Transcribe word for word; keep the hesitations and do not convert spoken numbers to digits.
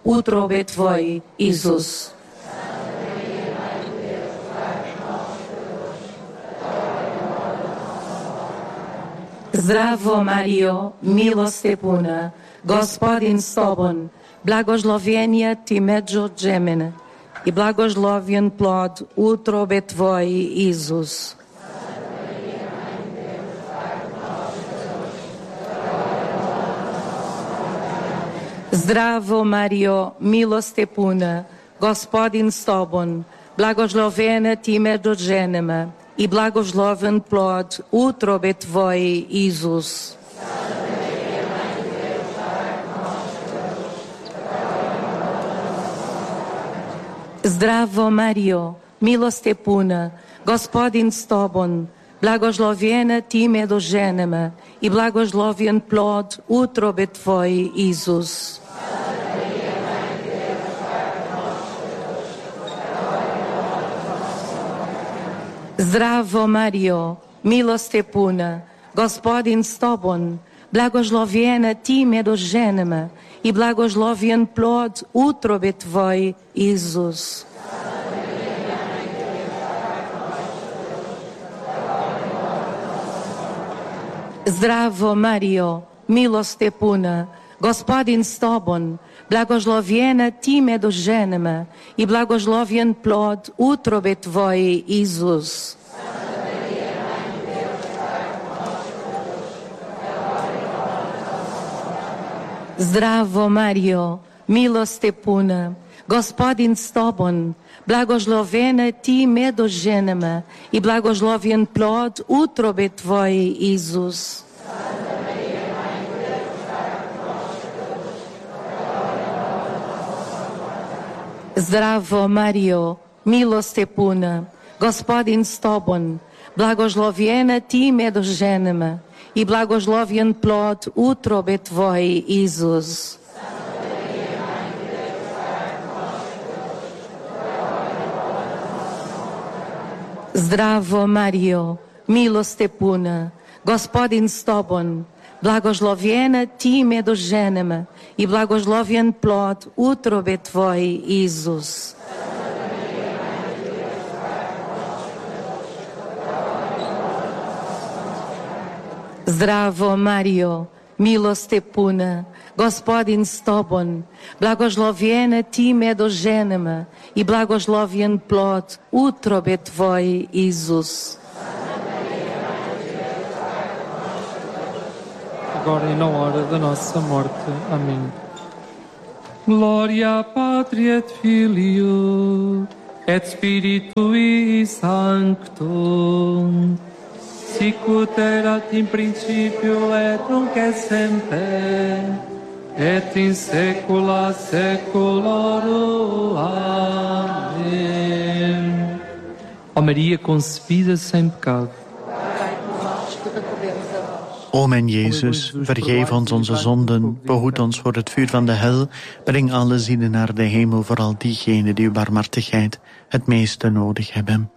утробе Твой, Иисус. Zdravo Mario, milosti puna, Gospodin s Tobom, blagoslovenia Ti među žemene i blagoslovljen plod utrobe Tvoje, Isus. Zdravo Mario, milosti puna, Gospodin s Tobom, blagoslovena Ti među ženama i blagosloven plod utrobe Tvoje, Isus. Zdravo Mario, milosti puna, Gospodin s Tobom, blagoslovena Ti među ženama i blagosloven plod utrobe Tvoje, Isus. Zdravo Mario, milosti puna, Gospodin s Tobom, blagoslovena Ti među ženama i blagosloven plod utrobe Tvoje, Isus. Zdravo Mario, milosti puna, Gospodin s Tobom, blagoslovena Ti među ženama i blagosloven plod utrobe Tvoje, Isus. Zdravo Mario, milosti puna, Gospodin s Tobom, blagoslovena Ti među ženama i blagosloven plod utrobe Tvoje, Isus. Zdravo Mario, milosti puna, Gospodin s Tobom, blagoslovena Ti među ženama i blagosloven plod utrobe Tvoje, Isus. Zdravo Mario, milosti puna, Gospodin s Tobom, blagoslovena Ti među ženama i blagosloven plod utrobe Tvoje, Isus. Zdravo Mario, milosti puna, Gospodin s Tobom, blagoslovena Ti među ženama i blagosloven plod utrobe Tvoje, Isus. Agora e na hora da nossa morte. Amém. Glória Patri et Filio et Spiritui Sancto, sicut erat in principio et nunc et semper, et in saecula saeculorum. Amém. Ó Maria concebida sem pecado. O mijn Jezus, vergeef ons onze zonden, behoed ons voor het vuur van de hel, breng alle zielen naar de hemel, vooral diegenen die uw barmhartigheid het meeste nodig hebben.